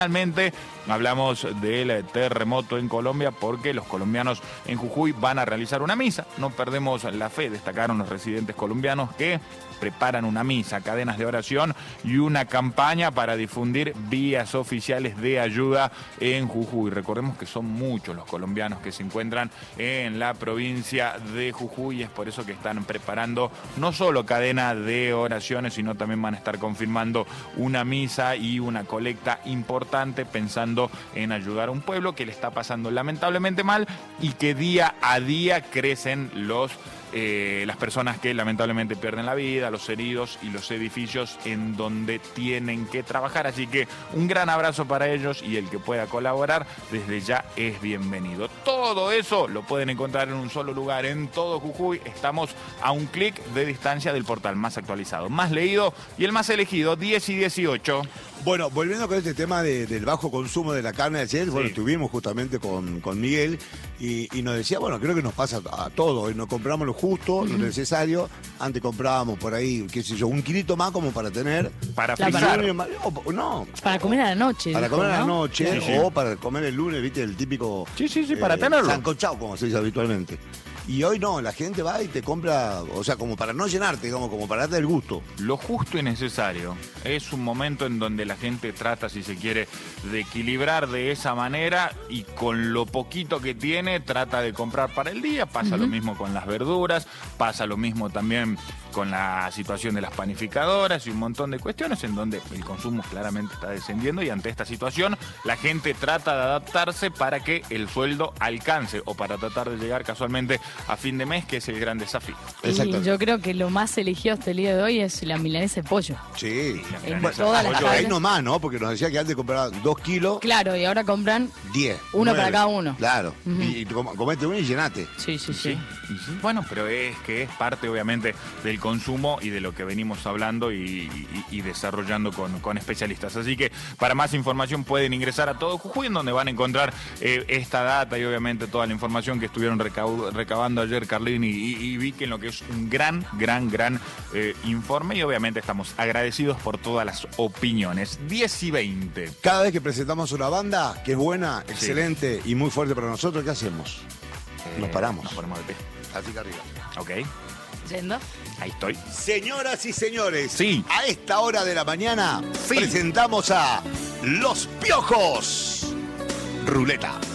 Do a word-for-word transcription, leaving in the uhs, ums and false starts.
Finalmente, hablamos del terremoto en Colombia porque los colombianos en Jujuy van a realizar una misa. No perdemos la fe, destacaron los residentes colombianos que preparan una misa, cadenas de oración y una campaña para difundir vías oficiales de ayuda en Jujuy. Recordemos que son muchos los colombianos que se encuentran en la provincia de Jujuy y es por eso que están preparando no solo cadena de oraciones, sino también van a estar confirmando una misa y una colecta importante, pensando en ayudar a un pueblo que le está pasando lamentablemente mal y que día a día crecen los Eh, las personas que lamentablemente pierden la vida, los heridos y los edificios en donde tienen que trabajar. Así que un gran abrazo para ellos y el que pueda colaborar desde ya es bienvenido. Todo eso lo pueden encontrar en un solo lugar en todo Jujuy. Estamos a un clic de distancia del portal más actualizado, más leído y el más elegido, diez y dieciocho. Bueno, volviendo con este tema de, del bajo consumo de la carne ayer, sí. Bueno, estuvimos justamente con, con Miguel y, y nos decía, bueno, creo que nos pasa a todos, nos compramos lo justo, uh-huh. lo necesario, antes comprábamos por ahí, qué sé yo, un kilito más como para tener... Para frizar. No. Para comer a la noche. Para dijo, comer a la ¿no? noche, sí, sí. o para comer el lunes, viste, el típico... Sí, sí, sí, para eh, tenerlo. Sancochado, como se dice habitualmente. Y hoy no, la gente va y te compra, o sea, como para no llenarte, como, como para darte el gusto. Lo justo y necesario. Es un momento en donde la gente trata, si se quiere, de equilibrar de esa manera y con lo poquito que tiene trata de comprar para el día. Pasa uh-huh. lo mismo con las verduras, pasa lo mismo también con la situación de las panificadoras y un montón de cuestiones en donde el consumo claramente está descendiendo y ante esta situación la gente trata de adaptarse para que el sueldo alcance o para tratar de llegar casualmente a fin de mes, que es el gran desafío. Y yo creo que lo más elegido hasta el día de hoy es la milanesa de pollo. Sí, la en milanesa todas de las pollo. Ahí nomás, ¿no? Porque nos decía que antes compraban dos kilos. Claro, y ahora compran diez. Uno nueve. para cada uno. Claro. Uh-huh. Y, y com- comete uno y llenate. Sí, sí, Sí, sí. sí. Bueno, pero es que es parte obviamente del consumo y de lo que venimos hablando y, y, y desarrollando con, con especialistas. Así que para más información pueden ingresar a Todo Jujuy, en donde van a encontrar eh, esta data y obviamente toda la información que estuvieron recau- recabando ayer Carlín y, y, y Vicky, en lo que es un gran, gran, gran eh, informe y obviamente estamos agradecidos por todas las opiniones. diez y veinte. Cada vez que presentamos una banda que es buena, excelente sí. y muy fuerte para nosotros, ¿qué hacemos? Eh, nos paramos. Nos ponemos de pie. Así que arriba. Ok. ¿Yendo? Ahí estoy. Señoras y señores, sí. a esta hora de la mañana sí. presentamos a Los Piojos. Ruleta.